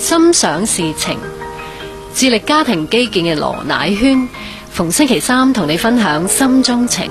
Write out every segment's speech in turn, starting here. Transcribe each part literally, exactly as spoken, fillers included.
心想事情，致力家庭基建嘅羅乃萱，逢星期三同你分享心中情。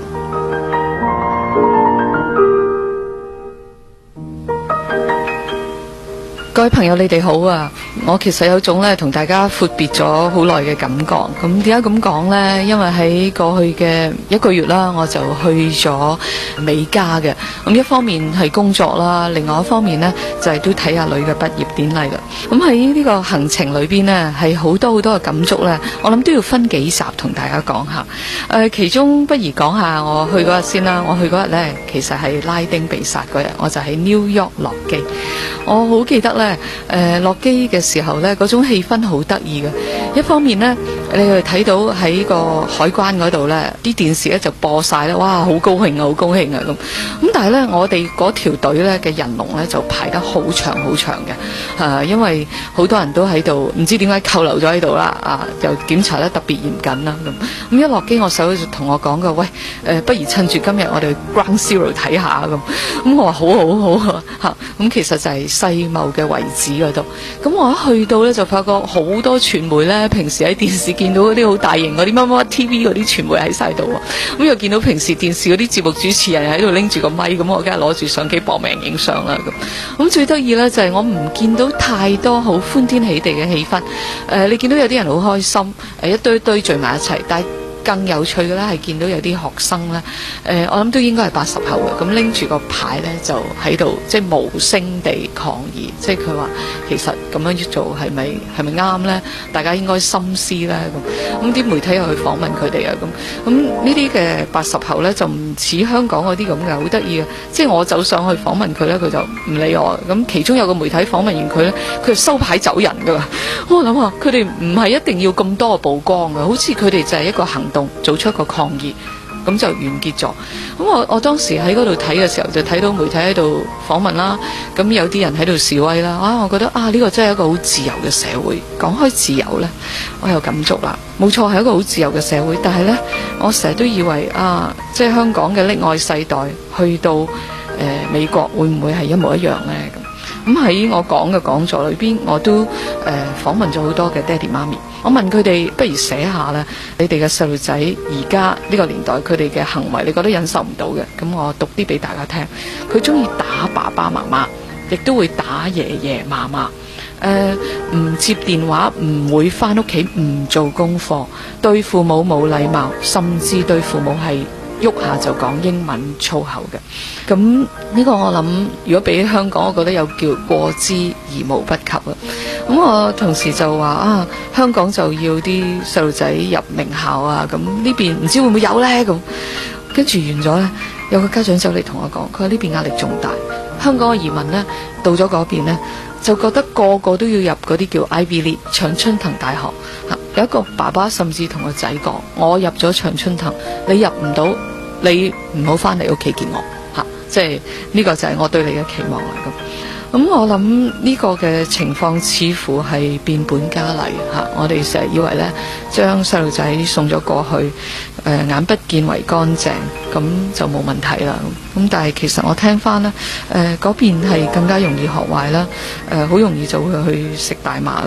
各位朋友，你哋好啊！我其實有種咧同大家闊別咗好耐嘅感覺。咁點解咁講呢？因為喺過去嘅一個月啦，我就去咗美加嘅。咁一方面係工作啦，另外一方面呢，就係、是、都睇下女嘅畢業典禮啦。咁喺呢個行程裏邊呢，係好多好多嘅感觸呢。我諗都要分幾集同大家講下。誒、呃，其中不如講下我去嗰日先啦。我去嗰日呢，其實係拉丁被殺嗰日，我就喺 New York 落機。我好記得呢。誒、呃，落機嘅時候呢，嗰種氣氛好得意嘅。一方面呢，你會睇到喺個海關嗰度呢啲電視咧就播晒咧，哇，好高興啊，好高興啊咁。咁但係呢，我哋嗰條隊呢嘅人龍呢就排得好長好長嘅，誒、啊，因為好多人都喺度，唔知點解扣留咗喺度啦，啊，又檢查得特別嚴謹啦咁。咁一落機，我手就同我講過，喂，誒、呃，不如趁住今日我哋 Ground Zero 睇下咁。咁我話好好好啊，吓，咁其實就係世貿嘅遺址嗰度。咁我一去到呢，就發覺好多傳媒呢，平時喺電視見到嗰啲好大型嗰啲乜乜 T V 嗰啲傳媒喺晒度，咁又見到平時電視嗰啲節目主持人喺度拎住個咪，咁我梗係攞住相機搏命影相啦咁。咁最得意呢，就係我唔見到太多好歡天喜地嘅氣氛。誒、呃，你見到有啲人好開心，誒一堆一堆聚埋一齊，但係更有趣嘅咧，係見到有啲學生咧，誒、呃，我諗都應該係八十後嘅，咁拎住個牌咧，就喺度即係無聲地抗議，即係佢話其實咁樣要做係咪係咪啱咧？大家應該深思咧咁。咁啲媒體又去訪問佢哋啊咁。咁呢啲嘅八十後咧就唔似香港嗰啲咁嘅，好得意嘅。即係我走上去訪問佢咧，佢就唔理我。咁其中有個媒體訪問完佢咧，佢就收牌走人㗎。我諗下，佢哋唔係一定要咁多嘅曝光嘅，好似佢哋就係一個行動做出一個抗議，咁就完結咗。咁我我當時喺嗰度睇嘅時候，就睇到媒體喺度訪問啦，咁有啲人喺度示威啦。啊，我覺得啊，呢個真係一個好自由嘅社會。講開自由呢，我有感觸啦。冇錯，係一個好自由嘅社會，但係呢，我成日都以為啊，即係香港嘅溺愛世代去到誒、呃、美國會唔會係一模一樣呢？咁喺我講嘅講座裏邊，我都誒、呃、訪問咗好多嘅爹哋媽咪。我問佢哋，不如寫下咧，你哋嘅細路仔而家呢個年代佢哋嘅行為，你覺得忍受唔到嘅？咁我讀啲俾大家聽。佢中意打爸爸媽媽，亦都會打爺爺嫲嫲。誒、呃，唔接電話，唔會返屋企，唔做功課，對父母冇禮貌，甚至對父母係喐下就講英文粗口嘅。咁呢個我諗，如果比起香港，我覺得有叫過之而無不及啊。咁我同時就話啊，香港就要啲細路仔入名校啊，咁呢邊唔知會唔會有呢？咁跟住完咗呢，有個家長走嚟同我講，佢話呢邊壓力仲大。香港嘅移民呢，到咗嗰邊呢，就覺得個個都要入嗰啲叫 Ivy League 長春藤大學。有一個爸爸甚至同個仔講：我入咗長春藤，你入唔到，你唔好翻嚟屋企見我。吓，即係呢個就係我對你嘅期望啦。咁。咁我諗呢個嘅情況似乎係變本加厲嚇，我哋成日以為呢，將細路仔送咗過去，誒、呃、眼不見為乾淨，咁就冇問題啦。咁但係其實我聽翻呢，誒、呃、嗰邊係更加容易學壞啦，誒、呃、好容易就會去食大麻。